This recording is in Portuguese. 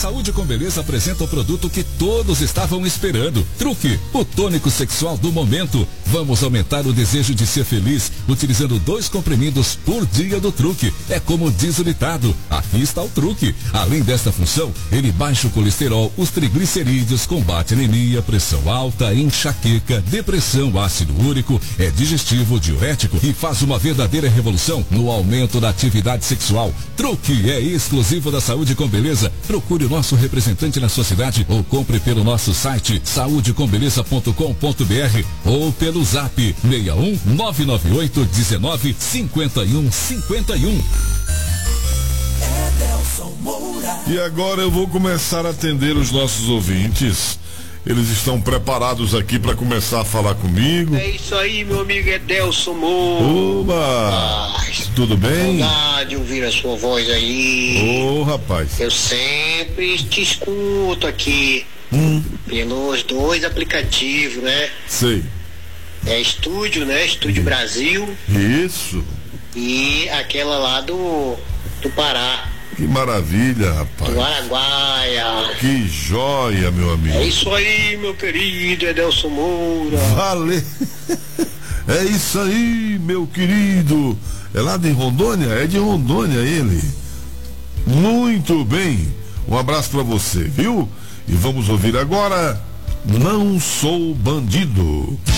Saúde com Beleza apresenta o produto que todos estavam esperando. Truque, o tônico sexual do momento. Vamos aumentar o desejo de ser feliz utilizando 2 comprimidos por dia do Truque. É como diz o ditado, aqui está o truque. Além desta função, ele baixa o colesterol, os triglicerídeos, combate anemia, pressão alta, enxaqueca, depressão, ácido úrico, é digestivo, diurético e faz uma verdadeira revolução no aumento da atividade sexual. Truque é exclusivo da Saúde com Beleza. Procure o nosso representante na sua cidade ou compre pelo nosso site saudecombeleza.com.br ou pelo zap 61 998 19 51 51. E agora eu vou começar a atender os nossos ouvintes. Eles estão preparados aqui para começar a falar comigo. É isso aí, meu amigo Edelson Moura. Oba! Tudo bem? Saudade de ouvir a sua voz aí. Ô, rapaz. Eu sempre te escuto aqui pelos 2 aplicativos, né? Sei. É Estúdio, né? Estúdio Brasil. Isso. E aquela lá do Pará. Que maravilha, rapaz. Do Araguaia. Que joia, meu amigo. É isso aí, meu querido Edelson Moura. Valeu. É isso aí, meu querido. É lá de Rondônia? É de Rondônia ele. Muito bem. Um abraço pra você, viu? E vamos ouvir agora Não Sou Bandido.